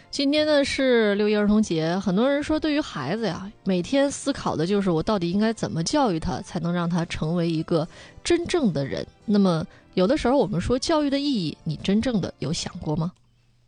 今天呢是6一儿童节，很多人说对于孩子呀，每天思考的就是我到底应该怎么教育他，才能让他成为一个真正的人。那么有的时候我们说教育的意义，你真正的有想过吗？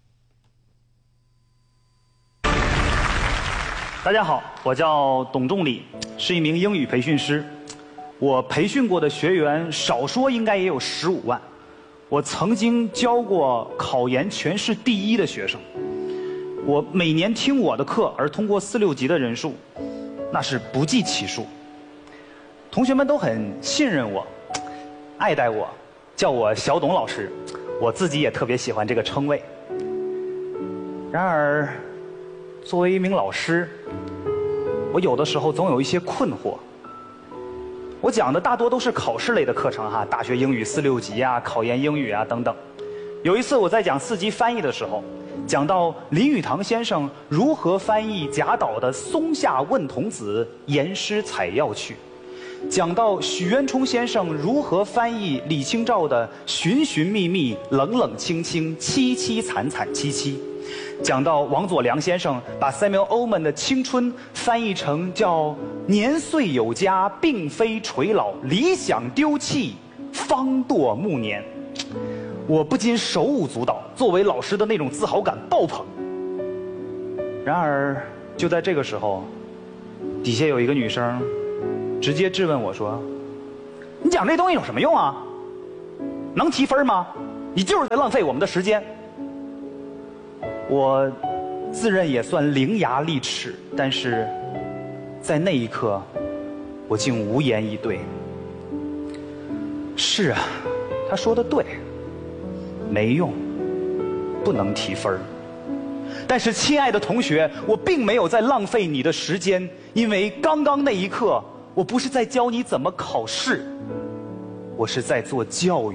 大家好，我叫董仲礼，是一名英语培训师。我培训过的学员少说应该也有15万。我曾经教过考研全市第1的学生。我每年听我的课而通过4、6级的人数，那是不计其数。同学们都很信任我，爱戴我，叫我小董老师。我自己也特别喜欢这个称谓。然而，作为一名老师，我有的时候总有一些困惑。我讲的大多都是考试类的课程哈，大学英语4、6级啊，考研英语啊等等。有一次我在讲4级翻译的时候，讲到林语堂先生如何翻译贾岛的“松下问童子，言师采药去”，讲到许渊冲先生如何翻译李清照的“寻寻觅觅，冷冷清清，凄凄惨惨戚戚”，讲到王佐良先生把 Samuel Ullman 的青春翻译成叫“年岁有加，并非垂老，理想丢弃，方堕暮年”。我不禁手舞足蹈，作为老师的那种自豪感爆棚。然而，就在这个时候，底下有一个女生直接质问我说：“你讲这东西有什么用啊？能提分吗？你就是在浪费我们的时间。”我自认也算伶牙俐齿，但是在那一刻，我竟无言以对。是啊，他说的对。没用，不能提分儿。但是，亲爱的同学，我并没有在浪费你的时间，因为刚刚那一刻，我不是在教你怎么考试，我是在做教育。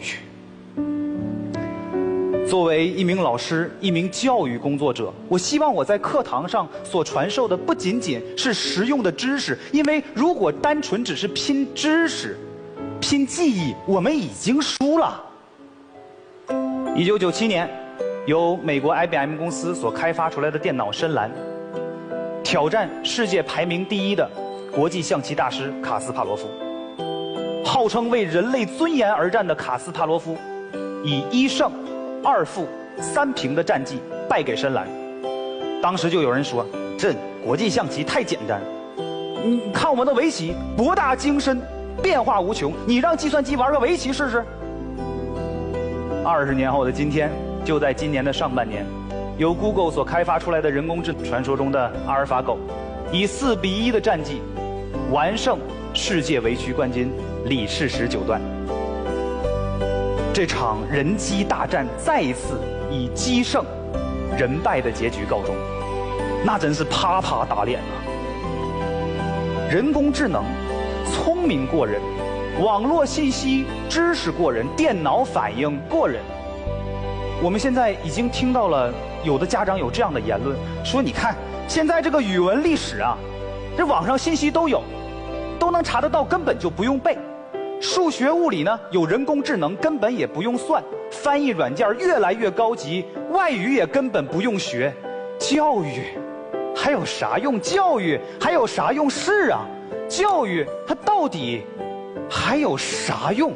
作为一名老师，一名教育工作者，我希望我在课堂上所传授的不仅仅是实用的知识，因为如果单纯只是拼知识、拼记忆，我们已经输了。1997年，由美国 IBM 公司所开发出来的电脑深蓝，挑战世界排名第1的国际象棋大师卡斯帕罗夫。号称为人类尊严而战的卡斯帕罗夫，以1胜2负3平的战绩败给深蓝。当时就有人说，这国际象棋太简单，你看我们的围棋博大精深，变化无穷，你让计算机玩个围棋试试。20年后的今天，就在今年的上半年，由 Google 所开发出来的人工智能传说中的阿尔法狗，以4比1的战绩完胜世界围棋冠军李世石9段。这场人机大战再一次以机胜人败的结局告终，那真是啪啪打脸啊！人工智能聪明过人，网络信息知识过人，电脑反应过人。我们现在已经听到了有的家长有这样的言论，说你看现在这个语文历史啊，这网上信息都有，都能查得到，根本就不用背。数学物理呢，有人工智能，根本也不用算。翻译软件越来越高级，外语也根本不用学。教育还有啥用？教育还有啥用？是啊，教育它到底还有啥用？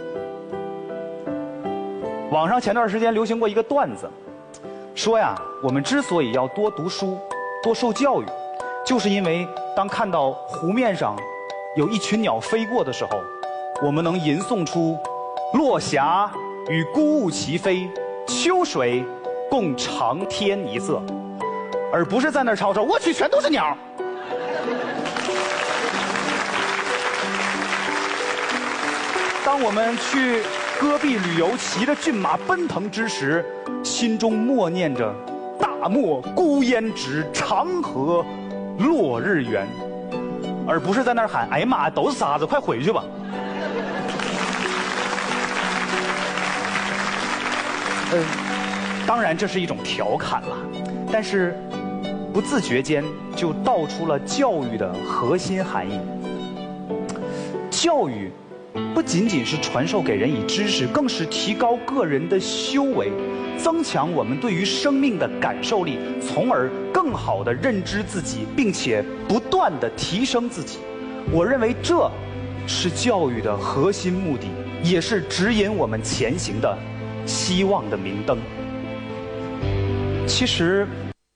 网上前段时间流行过一个段子，说呀，我们之所以要多读书、多受教育，就是因为当看到湖面上有一群鸟飞过的时候，我们能吟诵出“落霞与孤鹜齐飞，秋水共长天一色”，而不是在那儿吵吵，我去，全都是鸟。当我们去戈壁旅游，骑着骏马奔腾之时，心中默念着“大漠孤烟直，长河落日圆”，而不是在那儿喊“哎呀妈，都是沙子，快回去吧”。当然这是一种调侃了，但是不自觉间就道出了教育的核心含义。教育不仅仅是传授给人以知识，更是提高个人的修为，增强我们对于生命的感受力，从而更好地认知自己，并且不断地提升自己。我认为这是教育的核心目的，也是指引我们前行的希望的明灯。其实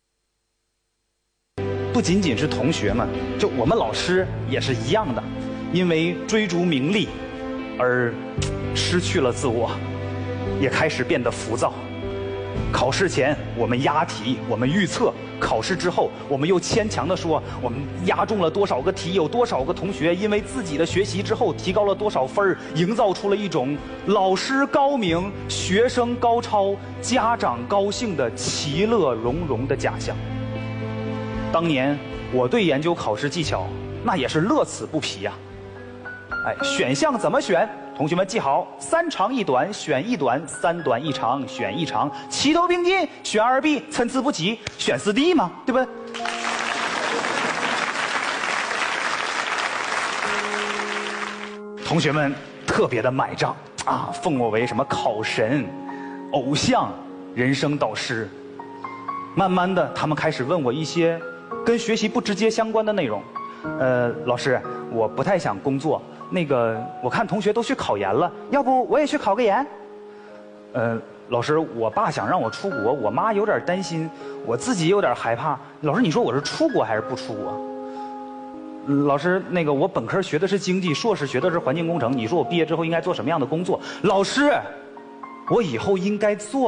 不仅仅是同学们，就我们老师也是一样的，因为追逐名利而失去了自我，也开始变得浮躁。考试前我们押题，我们预测；考试之后，我们又牵强地说我们押中了多少个题，有多少个同学因为自己的学习之后提高了多少分，营造出了一种老师高明、学生高超、家长高兴的其乐融融的假象。当年我对研究考试技巧那也是乐此不疲呀。选项怎么选？同学们记好：3长1短，选1短；3短1长，选1长；齐头并进，选2B；参差不齐，选4D嘛，对不对？同学们特别的买账啊，奉我为什么考神、偶像、人生导师。慢慢的，他们开始问我一些跟学习不直接相关的内容。老师，我不太想工作。那个，我看同学都去考研了，要不我也去考个研？老师，我爸想让我出国，我妈有点担心，我自己有点害怕。老师，你说我是出国还是不出国？老师，那个我本科学的是经济，硕士学的是环境工程，你说我毕业之后应该做什么样的工作？老师，我以后应该做